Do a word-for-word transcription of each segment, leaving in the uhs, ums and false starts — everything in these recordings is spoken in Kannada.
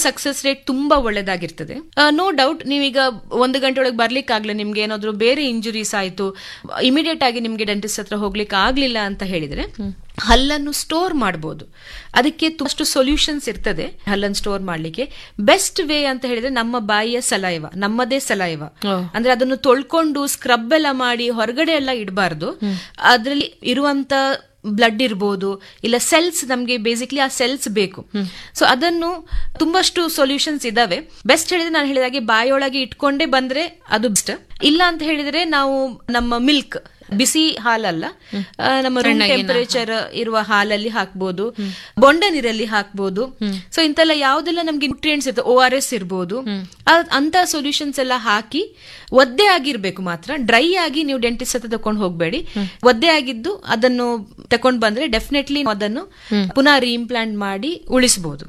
ಸಕ್ಸಸ್ ರೇಟ್ ತುಂಬಾ ಒಳ್ಳೇದಾಗಿರ್ತದೆ. ನೋ ಡೌಟ್ ನೀವೀಗ ಒಂದು ಗಂಟೆ ಒಳಗೆ ಬರ್ಲಿಕ್ಕೆ ಆಗ್ಲಿ, ನಿಮ್ಗೆ ಏನಾದ್ರು ಬೇರೆ ಇಂಜುರೀಸ್ ಆಯ್ತು, ಇಮಿಡಿಯೇಟ್ ಆಗಿ ನಿಮ್ಗೆ ಡೆಂಟಿಸ್ಟ್ ಹತ್ರ ಹೋಗ್ಲಿಕ್ಕೆ ಆಗ್ಲಿಲ್ಲ ಅಂತ ಹೇಳಿದ್ರೆ ಹಲ್ಲನ್ನು ಸ್ಟೋರ್ ಮಾಡಬಹುದು. ಅದಕ್ಕೆ ಅಷ್ಟು ಸೊಲ್ಯೂಷನ್ಸ್ ಇರ್ತದೆ ಹಲ್ಲನ್ನು ಸ್ಟೋರ್ ಮಾಡ್ಲಿಕ್ಕೆ. ಬೆಸ್ಟ್ ವೇ ಅಂತ ಹೇಳಿದ್ರೆ ನಮ್ಮ ಬಾಯಿಯ ಸಲೈವ, ನಮ್ಮದೇ ಸಲೈವ, ಅಂದ್ರೆ ಅದನ್ನು ತೊಳ್ಕೊಂಡು ಸ್ಕ್ರಬ್ ಎಲ್ಲ ಮಾಡಿ ಹೊರಗಡೆ ಎಲ್ಲ ಇಡಬಾರ್ದು. ಅದ್ರಲ್ಲಿ ಇರುವಂತ ಬ್ಲಡ್ ಇರ್ಬೋದು, ಇಲ್ಲ ಸೆಲ್ಸ್, ನಮ್ಗೆ ಬೇಸಿಕ್ಲಿ ಆ ಸೆಲ್ಸ್ ಬೇಕು. ಸೊ ಅದನ್ನು ತುಂಬಷ್ಟು ಸೊಲ್ಯೂಷನ್ಸ್ ಇದಾವೆ. ಬೆಸ್ಟ್ ಹೇಳಿದ್ರೆ ನಾನು ಹೇಳಿದಾಗೆ ಬಾಯಿಯೊಳಗೆ ಇಟ್ಕೊಂಡೇ ಬಂದ್ರೆ ಅದು ಬೆಸ್ಟ್. ಇಲ್ಲ ಅಂತ ಹೇಳಿದ್ರೆ ನಾವು ನಮ್ಮ ಮಿಲ್ಕ್, ಬಿಸಿ ಹಾಲಲ್ಲ, ನಮ್ಮ ರೂಮ್ ಟೆಂಪರೇಚರ್ ಇರುವ ಹಾಲಲ್ಲಿ ಹಾಕ್ಬೋದು, ಬೊಂಡ ನೀರಲ್ಲಿ ಹಾಕ್ಬೋದು. ಸೊ ಇಂತೆಲ್ಲ ಯಾವ್ದೆಲ್ಲ ನಮ್ಗೆ ನ್ಯೂಟ್ರಿಯೆಂಟ್ಸ್ ಇರ್ತದೆ, ಓ ಆರ್ ಎಸ್ ಇರ್ಬೋದು, ಅಂತ ಸೊಲ್ಯೂಷನ್ಸ್ ಎಲ್ಲ ಹಾಕಿ ಒದ್ದೆ ಆಗಿರ್ಬೇಕು ಮಾತ್ರ. ಡ್ರೈ ಆಗಿ ನೀವು ಡೆಂಟಿಸ್ಟ್ ಹತ್ರ ತಕೊಂಡ್ ಹೋಗ್ಬೇಡಿ. ಒದ್ದೆ ಆಗಿದ್ದು ಅದನ್ನು ತಕೊಂಡ್ ಬಂದ್ರೆ ಡೆಫಿನೆಟ್ಲಿ ಅದನ್ನು ಪುನಃ ರೀಇಂಪ್ಲಾಂಟ್ ಮಾಡಿ ಉಳಿಸಬಹುದು.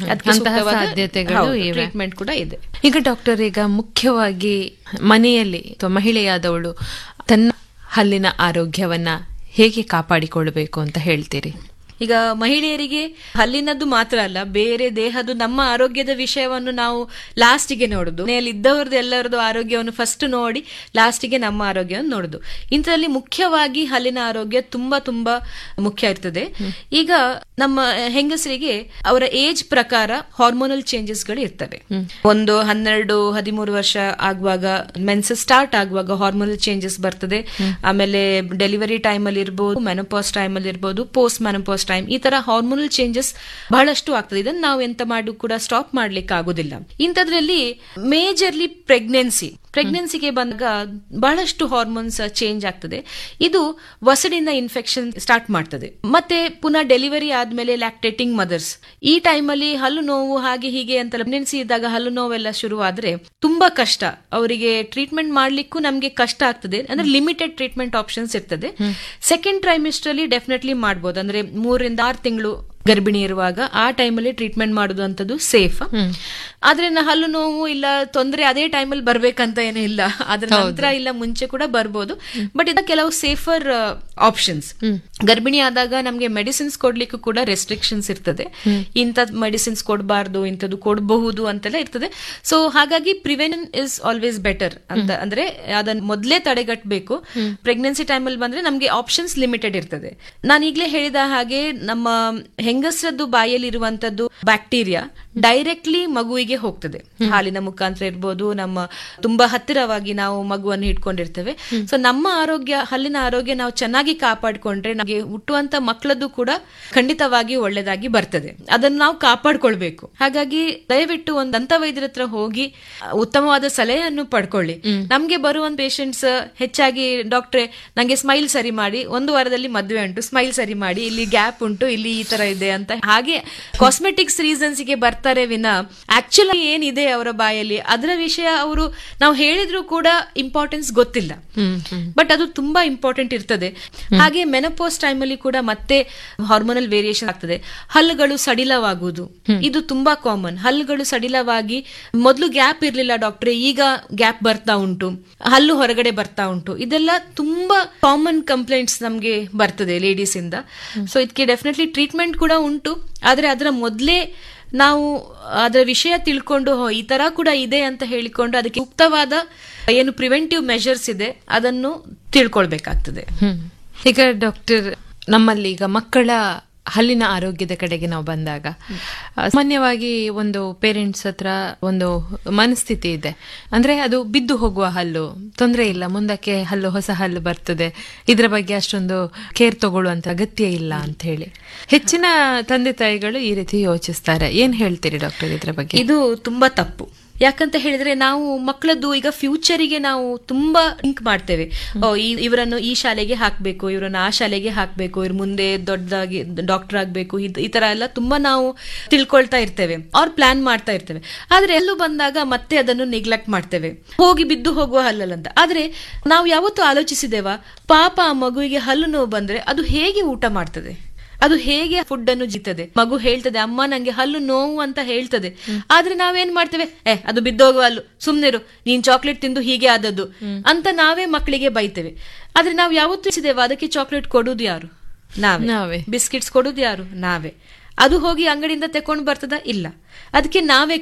ಟ್ರೀಟ್ಮೆಂಟ್ ಕೂಡ ಇದೆ. ಈಗ ಡಾಕ್ಟರ್, ಈಗ ಮುಖ್ಯವಾಗಿ ಮನೆಯಲ್ಲಿ ಅಥವಾ ಮಹಿಳೆಯಾದವಳು ತನ್ನ ಹಲ್ಲಿನ ಆರೋಗ್ಯವನ್ನ ಹೇಗೆ ಕಾಪಾಡಿಕೊಳ್ಳಬೇಕು ಅಂತ ಹೇಳ್ತೀರಿ? ಈಗ ಮಹಿಳೆಯರಿಗೆ ಹಲ್ಲಿನದ್ದು ಮಾತ್ರ ಅಲ್ಲ, ಬೇರೆ ದೇಹದ ನಮ್ಮ ಆರೋಗ್ಯದ ವಿಷಯವನ್ನು ನಾವು ಲಾಸ್ಟಿಗೆ ನೋಡುದು. ಮನೆಯಲ್ಲಿ ಇದ್ದವರದ್ದು ಎಲ್ಲರದ್ದು ಆರೋಗ್ಯವನ್ನು ಫಸ್ಟ್ ನೋಡಿ ಲಾಸ್ಟಿಗೆ ನಮ್ಮ ಆರೋಗ್ಯವನ್ನು ನೋಡುದು. ಇಂಥದ್ರಲ್ಲಿ ಮುಖ್ಯವಾಗಿ ಹಲ್ಲಿನ ಆರೋಗ್ಯ ತುಂಬಾ ತುಂಬಾ ಮುಖ್ಯ ಇರ್ತದೆ. ಈಗ ನಮ್ಮ ಹೆಂಗಸರಿಗೆ ಅವರ ಏಜ್ ಪ್ರಕಾರ ಹಾರ್ಮೋನಲ್ ಚೇಂಜಸ್ ಗಳು ಇರ್ತವೆ. ಒಂದು ಹನ್ನೆರಡು ಹದಿಮೂರು ವರ್ಷ ಆಗುವಾಗ ಮೆನ್ಸಸ್ ಸ್ಟಾರ್ಟ್ ಆಗುವಾಗ ಹಾರ್ಮೋನಲ್ ಚೇಂಜಸ್ ಬರ್ತದೆ. ಆಮೇಲೆ ಡೆಲಿವರಿ ಟೈಮ್ ಅಲ್ಲಿ ಇರ್ಬೋದು, ಮೆನೋಪಾಸ್ ಟೈಮ್ ಅಲ್ಲಿ ಇರ್ಬೋದು, ಪೋಸ್ಟ್ ಮೆನೋಪಾಸ್ ಟೈಮ್, ಈ ತರ ಹಾರ್ಮೋನಲ್ ಚೇಂಜಸ್ ಬಹಳಷ್ಟು ಆಗ್ತದೆ. ಇದನ್ನ ನಾವು ಎಂತ ಮಾಡಿ ಕೂಡ ಸ್ಟಾಪ್ ಮಾಡ್ಲಿಕ್ಕೆ ಆಗುದಿಲ್ಲ. ಇಂಥದ್ರಲ್ಲಿ ಮೇಜರ್ಲಿ ಪ್ರೆಗ್ನೆನ್ಸಿ ಪ್ರೆಗ್ನೆನ್ಸಿಗೆ ಬಂದಾಗ ಬಹಳಷ್ಟು ಹಾರ್ಮೋನ್ಸ್ ಚೇಂಜ್ ಆಗ್ತದೆ. ಇದು ವಸಡಿಂದ ಇನ್ಫೆಕ್ಷನ್ ಸ್ಟಾರ್ಟ್ ಮಾಡ್ತದೆ. ಮತ್ತೆ ಪುನಃ ಡೆಲಿವರಿ ಆದ್ಮೇಲೆ ಲ್ಯಾಕ್ಟೇಟಿಂಗ್ ಮದರ್ಸ್, ಈ ಟೈಮಲ್ಲಿ ಹಲ್ಲು ನೋವು ಹಾಗೆ ಹೀಗೆ ಅಂತ ಪ್ರೆಗ್ನೆನ್ಸಿ ಇದ್ದಾಗ ಹಲ್ಲು ನೋವೆಲ್ಲ ಶುರುವಾದ್ರೆ ತುಂಬಾ ಕಷ್ಟ. ಅವರಿಗೆ ಟ್ರೀಟ್ಮೆಂಟ್ ಮಾಡ್ಲಿಕ್ಕೂ ನಮ್ಗೆ ಕಷ್ಟ ಆಗ್ತದೆ. ಅಂದ್ರೆ ಲಿಮಿಟೆಡ್ ಟ್ರೀಟ್ಮೆಂಟ್ ಆಪ್ಷನ್ಸ್ ಇರ್ತದೆ. ಸೆಕೆಂಡ್ ಟ್ರೈಮಿಸ್ಟರ್ ಅಲ್ಲಿ ಡೆಫಿನೆಟ್ಲಿ ಮಾಡ್ಬೋದು. ಅಂದ್ರೆ ಮೂರರಿಂದ ಆರು ತಿಂಗಳು ಗರ್ಭಿಣಿ ಇರುವಾಗ ಆ ಟೈಮಲ್ಲಿ ಟ್ರೀಟ್ಮೆಂಟ್ ಮಾಡುದು ಅಂತದ್ದು ಸೇಫ್. ಆದ್ರೆ ಹಲ್ಲು ನೋವು ಇಲ್ಲ ತೊಂದರೆ ಅದೇ ಟೈಮಲ್ಲಿ ಬರ್ಬೇಕಂತ ಏನೂ ಇಲ್ಲ, ಅದ್ರ ನಂತರ ಇಲ್ಲ ಮುಂಚೆ ಕೂಡ ಬರ್ಬೋದು. ಬಟ್ ಇದ ಕೆಲವು ಸೇಫರ್ ಆಪ್ಷನ್ಸ್. ಗರ್ಭಿಣಿ ಆದಾಗ ನಮ್ಗೆ ಮೆಡಿಸಿನ್ಸ್ ಕೊಡ್ಲಿಕ್ಕೂ ಕೂಡ ರೆಸ್ಟ್ರಿಕ್ಷನ್ಸ್ ಇರ್ತದೆ. ಇಂಥದ್ ಮೆಡಿಸಿನ್ಸ್ ಕೊಡಬಾರ್ದು, ಇಂಥದ್ದು ಕೊಡಬಹುದು ಅಂತೆಲ್ಲ ಇರ್ತದೆ. ಸೊ ಹಾಗಾಗಿ ಪ್ರಿವೆನ್ಷನ್ ಇಸ್ ಆಲ್ವೇಸ್ ಬೆಟರ್ ಅಂತ. ಅಂದ್ರೆ ಅದನ್ನ ಮೊದಲೇ ತಡೆಗಟ್ಟಬೇಕು. ಪ್ರೆಗ್ನೆನ್ಸಿ ಟೈಮಲ್ಲಿ ಬಂದ್ರೆ ನಮ್ಗೆ ಆಪ್ಷನ್ಸ್ ಲಿಮಿಟೆಡ್ ಇರ್ತದೆ. ನಾನು ಈಗಲೇ ಹೇಳಿದ ಹಾಗೆ ನಮ್ಮ ಹೆಂಗಸರದ್ದು ಬಾಯಲ್ಲಿ ಇರುವಂತದ್ದು ಬ್ಯಾಕ್ಟೀರಿಯಾ ಡೈರೆಕ್ಟ್ಲಿ ಮಗುವಿಗೆ ಹೋಗ್ತದೆ. ಹಾಲಿನ ಮುಖಾಂತರ ಇರ್ಬೋದು, ನಮ್ಮ ತುಂಬಾ ಹತ್ತಿರವಾಗಿ ನಾವು ಮಗುವನ್ನು ಇಟ್ಕೊಂಡಿರ್ತೇವೆ. ಸೊ ನಮ್ಮ ಆರೋಗ್ಯ, ಹಲ್ಲಿನ ಆರೋಗ್ಯ ನಾವು ಚೆನ್ನಾಗಿ ಕಾಪಾಡಿಕೊಂಡ್ರೆ ನಮಗೆ ಹುಟ್ಟುವಂತ ಮಕ್ಕಳದ್ದು ಕೂಡ ಖಂಡಿತವಾಗಿ ಒಳ್ಳೇದಾಗಿ ಬರ್ತದೆ. ಅದನ್ನು ನಾವು ಕಾಪಾಡ್ಕೊಳ್ಬೇಕು. ಹಾಗಾಗಿ ದಯವಿಟ್ಟು ಒಂದು ದಂತ ವೈದ್ಯರ ಹತ್ರ ಹೋಗಿ ಉತ್ತಮವಾದ ಸಲಹೆಯನ್ನು ಪಡ್ಕೊಳ್ಳಿ. ನಮ್ಗೆ ಬರುವಂತ ಪೇಷಂಟ್ಸ್ ಹೆಚ್ಚಾಗಿ ಡಾಕ್ಟ್ರೆ ನಂಗೆ ಸ್ಮೈಲ್ ಸರಿ ಮಾಡಿ, ಒಂದು ವಾರದಲ್ಲಿ ಮದುವೆ ಉಂಟು, ಸ್ಮೈಲ್ ಸರಿ ಮಾಡಿ, ಇಲ್ಲಿ ಗ್ಯಾಪ್ ಉಂಟು, ಇಲ್ಲಿ ಈ ತರ ಇದೆ ಅಂತ ಹಾಗೆ ಕಾಸ್ಮೆಟಿಕ್ಸ್ ರೀಸನ್ಸ್ ಗೆ ಬರ್ತಾರೆ ವಿನ ಆಕ್ಚುಲಿ ಏನಿದೆ ಅವರ ಬಾಯಲ್ಲಿ ಅದರ ವಿಷಯ ಅವರು ನಾವು ಹೇಳಿದ್ರು ಕೂಡ ಇಂಪಾರ್ಟೆನ್ಸ್ ಗೊತ್ತಿಲ್ಲ. ಬಟ್ ಅದು ತುಂಬಾ ಇಂಪಾರ್ಟೆಂಟ್ ಇರ್ತದೆ. ಹಾಗೆ ಮೆನೋಪಾಸ್ ಟೈಮ್ ಅಲ್ಲಿ ಕೂಡ ಮತ್ತೆ ಹಾರ್ಮೋನಲ್ ವೇರಿಯೇಷನ್ ಆಗ್ತದೆ. ಹಲ್ಲುಗಳು ಸಡಿಲವಾಗುವುದು ಇದು ತುಂಬಾ ಕಾಮನ್. ಹಲ್ಲುಗಳು ಸಡಿಲವಾಗಿ ಮೊದಲು ಗ್ಯಾಪ್ ಇರ್ಲಿಲ್ಲ ಡಾಕ್ಟ್ರೆ, ಈಗ ಗ್ಯಾಪ್ ಬರ್ತಾ ಉಂಟು, ಹಲ್ಲು ಹೊರಗಡೆ ಬರ್ತಾ ಉಂಟು, ಇದೆಲ್ಲ ತುಂಬಾ ಕಾಮನ್ ಕಂಪ್ಲೇಂಟ್ಸ್ ನಮ್ಗೆ ಬರ್ತದೆ ಲೇಡೀಸ್ ಇಂದ. ಸೊ ಇದಕ್ಕೆ ಡೆಫಿನೆಟ್ಲಿ ಟ್ರೀಟ್ಮೆಂಟ್ ಕೂಡ ಉಂಟು. ಆದ್ರೆ ಅದರ ಮೊದಲೇ ನಾವು ಅದರ ವಿಷಯ ತಿಳ್ಕೊಂಡು ಈ ತರ ಕೂಡ ಇದೆ ಅಂತ ಹೇಳಿಕೊಂಡು ಅದಕ್ಕೆ ಸೂಕ್ತವಾದ ಏನು ಪ್ರಿವೆಂಟಿವ್ ಮೆಷರ್ಸ್ ಇದೆ ಅದನ್ನು ತಿಳ್ಕೊಳ್ಬೇಕಾಗ್ತದೆ. ಈಗ ಡಾಕ್ಟರ್, ನಮ್ಮಲ್ಲಿ ಈಗ ಮಕ್ಕಳ ಹಲ್ಲಿನ ಆರೋಗ್ಯದ ಕಡೆಗೆ ನಾವು ಬಂದಾಗ ಸಾಮಾನ್ಯವಾಗಿ ಒಂದು ಪೇರೆಂಟ್ಸ್ ಹತ್ರ ಒಂದು ಮನಸ್ಥಿತಿ ಇದೆ. ಅಂದ್ರೆ ಅದು ಬಿದ್ದು ಹೋಗುವ ಹಲ್ಲು, ತೊಂದರೆ ಇಲ್ಲ, ಮುಂದಕ್ಕೆ ಹಲ್ಲು ಹೊಸ ಹಲ್ಲು ಬರ್ತದೆ, ಇದರ ಬಗ್ಗೆ ಅಷ್ಟೊಂದು ಕೇರ್ ತಗೊಳ್ಳುವಂತ ಅಗತ್ಯ ಇಲ್ಲ ಅಂತ ಹೇಳಿ ಹೆಚ್ಚಿನ ತಂದೆ ತಾಯಿಗಳು ಈ ರೀತಿ ಯೋಚಿಸ್ತಾರೆ. ಏನ್ ಹೇಳ್ತೀರಿ ಡಾಕ್ಟರ್ ಇದ್ರ ಬಗ್ಗೆ? ಇದು ತುಂಬಾ ತಪ್ಪು. ಯಾಕಂತ ಹೇಳಿದ್ರೆ ನಾವು ಮಕ್ಕಳದ್ದು ಈಗ ಫ್ಯೂಚರಿಗೆ ನಾವು ತುಂಬಾ ಥಿಂಕ್ ಮಾಡ್ತೇವೆ. ಇವರನ್ನು ಈ ಶಾಲೆಗೆ ಹಾಕ್ಬೇಕು, ಇವರನ್ನು ಆ ಶಾಲೆಗೆ ಹಾಕ್ಬೇಕು, ಇವ್ರ ಮುಂದೆ ದೊಡ್ಡದಾಗಿ ಡಾಕ್ಟರ್ ಆಗ್ಬೇಕು, ಈ ತರ ಎಲ್ಲ ತುಂಬಾ ನಾವು ತಿಳ್ಕೊಳ್ತಾ ಇರ್ತೇವೆ, ಅವ್ರ ಪ್ಲಾನ್ ಮಾಡ್ತಾ ಇರ್ತೇವೆ. ಆದ್ರೆ ಎಲ್ಲೂ ಬಂದಾಗ ಮತ್ತೆ ಅದನ್ನು ನೆಗ್ಲೆಕ್ಟ್ ಮಾಡ್ತೇವೆ, ಹೋಗಿ ಬಿದ್ದು ಹೋಗುವ ಹಲ್ಲಲ್ಲಂತ. ಆದ್ರೆ ನಾವು ಯಾವತ್ತೂ ಆಲೋಚಿಸಿದೇವಾ, ಪಾಪ ಆ ಮಗುವಿಗೆ ಹಲ್ಲು ನೋವು ಬಂದ್ರೆ ಅದು ಹೇಗೆ ಊಟ ಮಾಡ್ತದೆ, ಅದು ಹೇಗೆ ಫುಡ್ ಅನ್ನು ಜಿತ್ತದೆ? ಮಗು ಹೇಳ್ತದೆ ಅಮ್ಮ ನಂಗೆ ಹಲ್ಲು ನೋವು ಅಂತ ಹೇಳ್ತದೆ. ಆದ್ರೆ ನಾವೇನ್ ಮಾಡ್ತೇವೆ, ಏ ಅದು ಬಿದ್ದೋಗುವ ಹಲ್ಲು, ಸುಮ್ನಿರು, ನೀನ್ ಚಾಕ್ಲೇಟ್ ತಿಂದು ಹೀಗೆ ಆದದ್ದು ಅಂತ ನಾವೇ ಮಕ್ಕಳಿಗೆ ಬೈತೇವೆ. ಆದ್ರೆ ನಾವು ಯಾವತ್ತೂ ಇಸಿದೇವ ಅದಕ್ಕೆ ಚಾಕ್ಲೇಟ್ ಕೊಡುದು ಯಾರು? ನಾವೇ. ಬಿಸ್ಕಿಟ್ಸ್ ಕೊಡುದು ಯಾರು? ನಾವೇ. ಅದು ಹೋಗಿ ಅಂಗಡಿಯಿಂದ ತೆಕೊಂಡು ಬರ್ತದ? ಇಲ್ಲ, ಅದಕ್ಕೆ ನಾವೇ